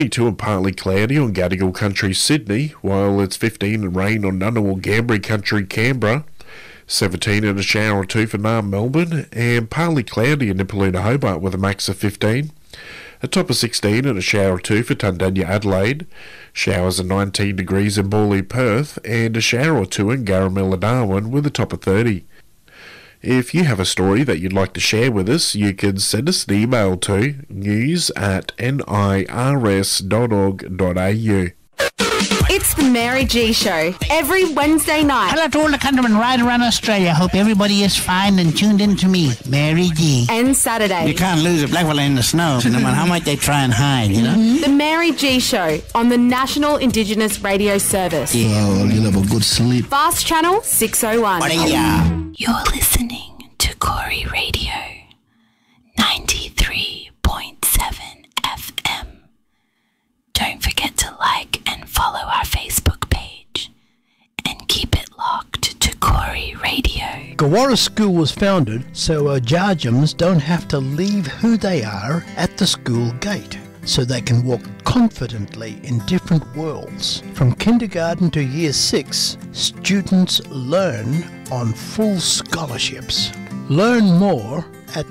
22 and partly cloudy on Gadigal Country, Sydney, while it's 15 and rain on Ngunnawal Ngambri Country, Canberra. 17 and a shower or two for Naarm, Melbourne, and partly cloudy in Nipaluna, Hobart with a max of 15. A top of 16 and a shower or two for Tundanya, Adelaide. Showers of 19 degrees in Morley, Perth, and a shower or two in Garamilla, Darwin with a top of 30. If you have a story that you'd like to share with us, you can send us an email to news@nirs.org.au. It's the Mary G Show, every Wednesday night. Hello to all the countrymen right around Australia. Hope everybody is fine and tuned in to me, Mary G. And Saturday. You can't lose a black fella in the snow, no matter how much they try and hide, you know? The Mary G Show on the National Indigenous Radio Service. Yeah, well, you'll have a good sleep. Fast Channel 601. You're listening to Corey Radio 93.7 FM. Don't forget to like and follow our Facebook page and keep it locked to Corey Radio. Gawara School was founded so Jarjams don't have to leave who they are at the school gate, so they can walk confidently in different worlds. From kindergarten to year 6, students learn on full scholarships. Learn more at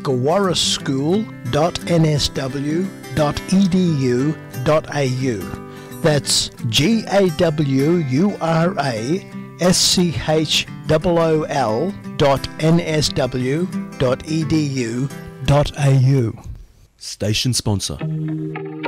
gawaraschool.nsw.edu.au. That's GAWURASCHOOL.nsw.edu.au. Station sponsor.